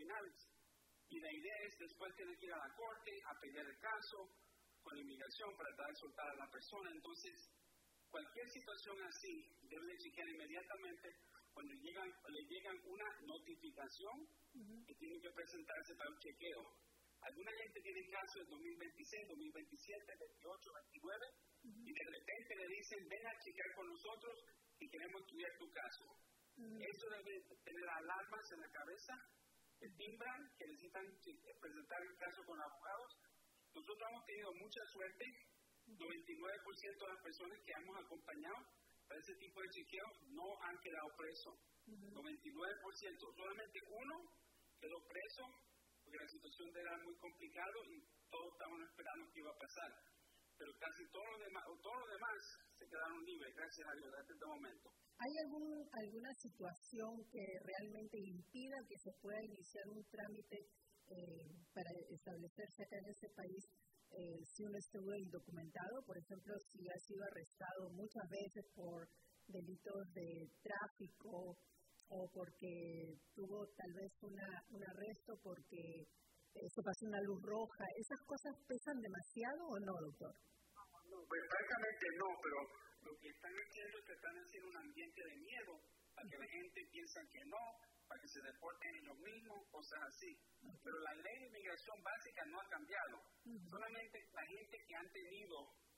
finales. Y la idea es después tener que ir a la corte a pelear el caso con la inmigración para tratar de soltar a la persona. Entonces, cualquier situación así debe de chequear inmediatamente cuando le llegan una notificación que tienen que presentarse para un chequeo. Alguna gente tiene casos en 2026, 2027, 28, 29 y de repente le dicen ven a chequear con nosotros y queremos estudiar tu caso. Eso debe tener alarmas en la cabeza, que timbran, que necesitan presentar el caso con abogados. Nosotros hemos tenido mucha suerte, 99% de las personas que hemos acompañado para ese tipo de chequeo no han quedado presos. 99%, solamente uno quedó preso porque la situación era muy complicada y todos estábamos esperando que iba a pasar. Pero casi todos los demás se quedaron libres, gracias a Dios, hasta este momento. ¿Hay alguna situación que realmente impida que se pueda iniciar un trámite para establecerse acá en este país si uno estuvo indocumentado? Por ejemplo, si ha sido arrestado muchas veces por delitos de tráfico o porque tuvo tal vez un arresto porque eso pasó una luz roja. ¿Esas cosas pesan demasiado o no, doctor? Pues francamente no, pero lo que están haciendo es que están haciendo un ambiente de miedo para que la gente piense que no, para que se deporten ellos mismos, cosas así. Pero la ley de inmigración básica no ha cambiado. Solamente la gente que han tenido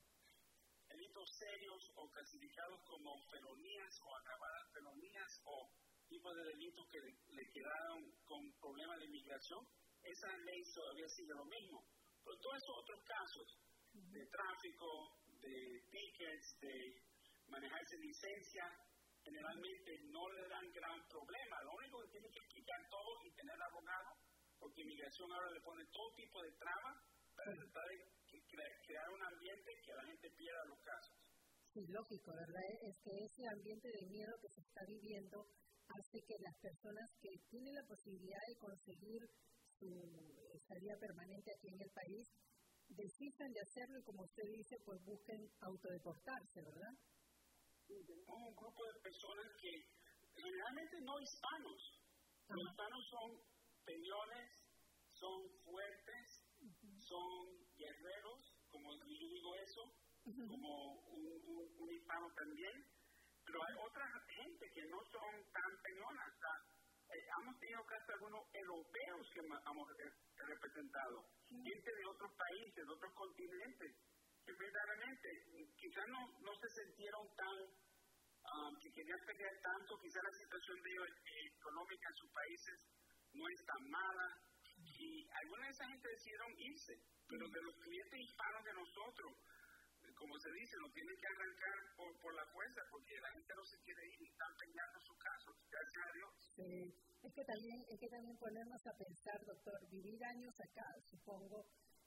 delitos serios o clasificados como felonías o agravadas felonías o tipos de delitos que le quedaron con problemas de inmigración, esa ley todavía sigue lo mismo. Pero todos esos otros casos de tráfico, de tickets, de manejar sin licencia, generalmente no le dan gran problema. Lo único que tiene que explicar todo y tener abogado, porque inmigración ahora le pone todo tipo de trama para tratar de crear un ambiente que la gente pierda los casos. Sí, lógico, ¿verdad? Es que ese ambiente de miedo que se está viviendo hace que las personas que tienen la posibilidad de conseguir su estadía permanente aquí en el país desistan de hacerlo y, como usted dice, pues busquen autodeportarse, ¿verdad? Tenemos un grupo de personas que generalmente no hispanos. Los hispanos son peleones, son fuertes, son guerreros, como yo digo eso, como un hispano también. Pero hay otra gente que no son tan peleonas. Hemos tenido casi algunos europeos que hemos representado, gente de otros países, de otros continentes, que verdaderamente quizás no se sintieron tan, que querían pelear tanto, quizás la situación de ellos económica en sus países no es tan mala, y algunas de esa gente decidieron irse, pero de los clientes hispanos de nosotros, como se dice, lo tienen que arrancar por la fuerza, porque la gente no se quiere ir y están peleando sus casos, gracias a Dios. Sí, es que también ponernos a pensar, doctor, vivir años acá, supongo,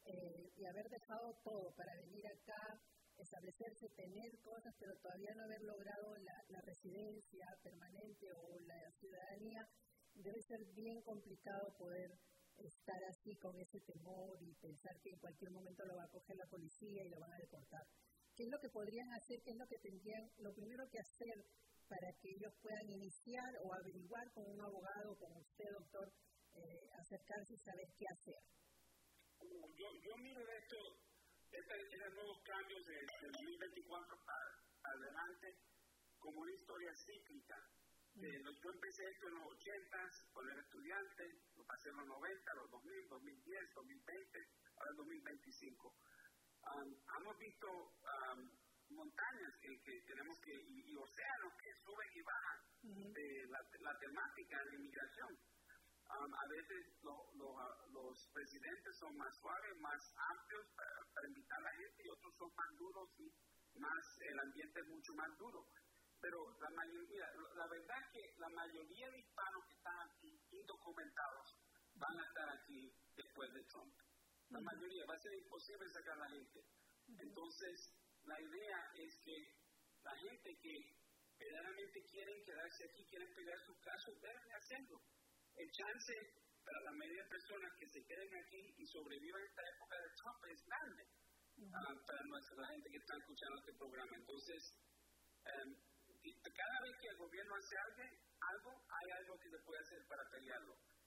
y haber dejado todo para venir acá, establecerse, tener cosas, pero todavía no haber logrado la residencia permanente o la ciudadanía, debe ser bien complicado poder estar así con ese temor y pensar que en cualquier momento lo va a coger la policía y lo van a deportar. ¿Qué es lo que podrían hacer? ¿Qué es lo que tendrían, lo primero que hacer para que ellos puedan iniciar o averiguar con un abogado, con usted, doctor, acercarse y saber qué hacer? Yo miro estos nuevos cambios del 2024 para adelante como una historia cíclica. Yo empecé esto en los 80s, cuando era estudiante, lo pasé en los 90, los 2000, 2010, 2020, ahora 2025. Hemos visto montañas que tenemos y océanos que suben y bajan de la temática de la inmigración. A veces los presidentes son más suaves, más amplios para invitar a la gente, y otros son más duros y el ambiente es mucho más duro. Pero la verdad es que la mayoría de hispanos que están aquí indocumentados van a estar aquí después de Trump. La mayoría, va a ser imposible sacar a la gente. Entonces, la idea es que la gente que verdaderamente quieren quedarse aquí, quieren pelear sus casos, deben hacerlo. El chance para la mayoría de personas que se queden aquí y sobrevivan esta época de Trump es grande para la gente que está escuchando este programa. Entonces, cada vez que el gobierno hace algo, hay algo que se puede hacer para pelearlo.